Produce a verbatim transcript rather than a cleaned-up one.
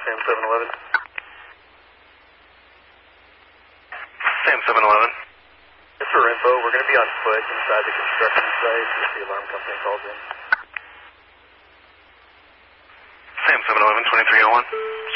Sam seven eleven. Sam seven eleven. Just for info, we're going to be on foot inside the construction site if the alarm company calls in. Sam seven eleven, twenty-three oh one.